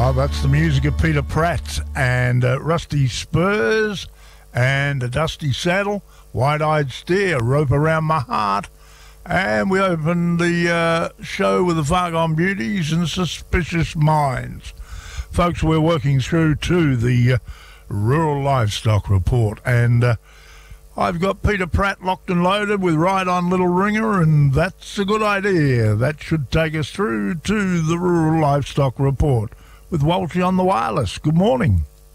Oh, that's the music of Peter Pratt and Rusty Spurs and a Dusty Saddle, White-Eyed Steer, Rope Around My Heart. And we opened the show with the Far Gone Beauties and Suspicious Minds. Folks, we're working through to the Rural Livestock Report, and I've got Peter Pratt locked and loaded with Ride On Little Ringer, and that's a good idea. That should take us through to the Rural Livestock Report with Walshy on the wireless. Good morning.